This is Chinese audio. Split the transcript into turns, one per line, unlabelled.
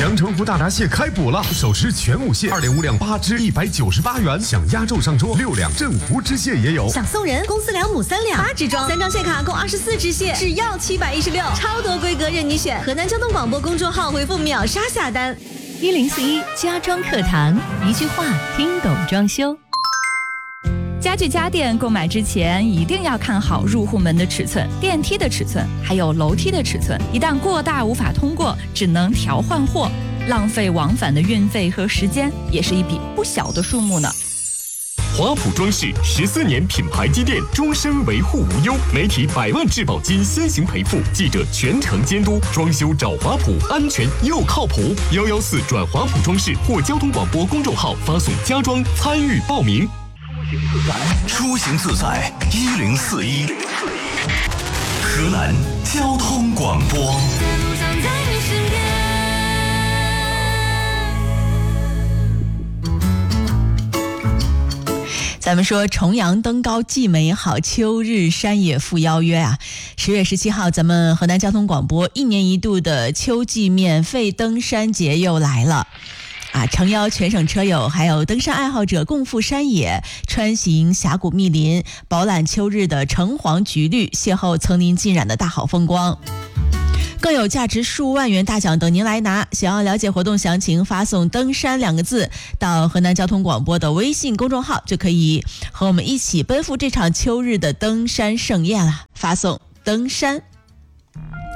阳澄湖大闸蟹开补了，手持全五蟹2.5两8只198元，想压轴上桌6两镇湖知蟹也有，
想送人公司2母3两8只装，3张蟹卡共24只蟹，只要716，超多规格任你选。河南交通广播公众号回复秒杀下单。
1041家装课堂，一句话听懂装修。家具家电购买之前一定要看好入户门的尺寸、电梯的尺寸，还有楼梯的尺寸。一旦过大无法通过，只能调换货，浪费往返的运费和时间，也是一笔不小的数目呢。
华普装饰14年品牌积淀，终身维护无忧，媒体100万质保金先行赔付，记者全程监督，装修找华普，安全又靠谱。114转华普装饰或交通广播公众号发送家装参与报名。
出行自在1041，河南交通广播。
咱们说重阳登高既美好，秋日山野复邀约啊！10月17号，咱们河南交通广播1年1度的秋季免费登山节又来了。诚邀全省车友还有登山爱好者共赴山野，穿行峡谷密林，饱览秋日的橙黄橘绿，邂逅层林尽染的大好风光。更有价值数万元大奖等您来拿。想要了解活动详情，发送登山2个字到河南交通广播的微信公众号，就可以和我们一起奔赴这场秋日的登山盛宴了。发送登山